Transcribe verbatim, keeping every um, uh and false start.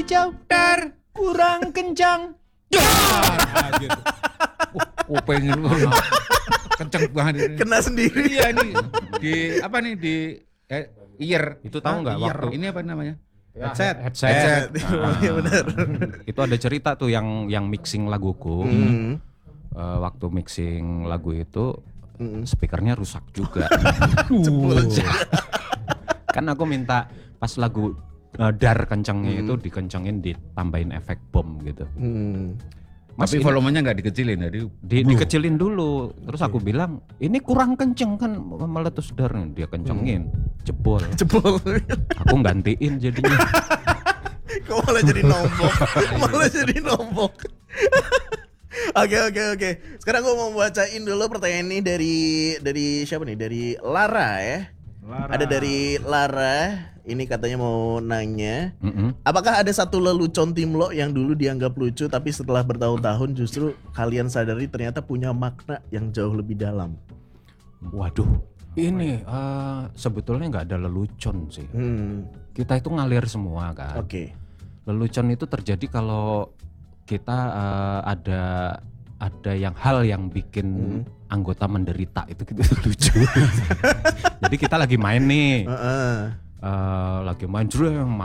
Jauh dar kurang kencang. Ah, gitu. Wah, kuping lu kenceng banget ini. Kena sendiri. Iya nih di apa nih di eh, ear. Itu tahu nggak Hah, ear. waktu Ini apa namanya? Headset. headset, Headset. Ah, Iya benar. itu ada cerita tuh yang yang mixing laguku. Hmm. Eh, waktu mixing lagu itu Hmm. speakernya rusak juga. Jebol. Kan aku minta pas lagu eh, dar kencengnya itu dikencengin, ditambahin efek bom gitu. Hmm. Mas, Tapi ini volumenya nggak dikecilin jadi. di, dikecilin dulu. Terus aku bilang, ini kurang kenceng kan meletus dar. Dia kencengin, jebol. Jebol. Aku gantiin jadinya. Kok malah jadi nombok? Malah jadi nombok. Oke oke oke. Sekarang gue mau bacain dulu pertanyaan ini dari dari siapa nih? Dari Lara ya. Lara. Ada dari Lara. Ini katanya mau nanya, Mm-mm. apakah ada satu lelucon Timlo yang dulu dianggap lucu tapi setelah bertahun-tahun justru kalian sadari ternyata punya makna yang jauh lebih dalam? Waduh, ini eh, sebetulnya nggak ada lelucon sih. Hmm. Kita itu ngalir semua kan. Oke. Lelucon itu terjadi kalau kita eh, ada ada yang hal yang bikin anggota menderita itu gitu lucu. Jadi kita lagi main nih, Heeh. eh, lagi main jreng